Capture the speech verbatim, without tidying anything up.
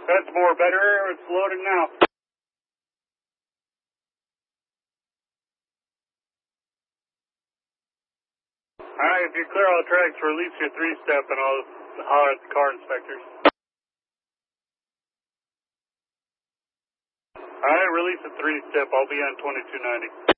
That's more better. It's loading now. Alright, if you clear all tracks, release your three-step and I'll holler at the car inspectors. Alright, release the three-step. I'll be on twenty-two ninety.